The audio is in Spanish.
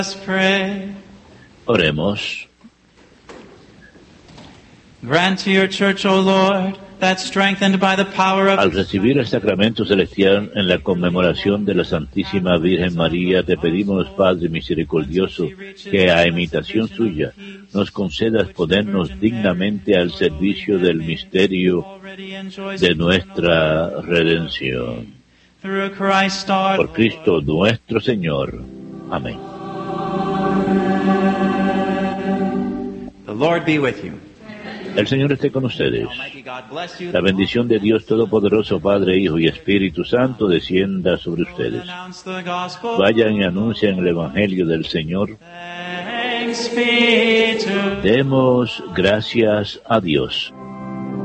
Let's pray. Oremos. Grant to your church, O Lord, that strengthened by the power of... Al recibir el sacramento celestial en la conmemoración de la Santísima Virgen María, te pedimos, Padre misericordioso, que a imitación suya nos concedas ponernos dignamente al servicio del misterio de nuestra redención. Through Christ our Por Cristo nuestro Señor. Amén. The Lord be with you. El Señor esté con ustedes. Almighty God bless you. La bendición de Dios Todopoderoso, Padre, Hijo y Espíritu Santo, descienda sobre ustedes. Announce the gospel. Vayan y anuncien el Evangelio del Señor. Thanks be to Demos gracias a Dios.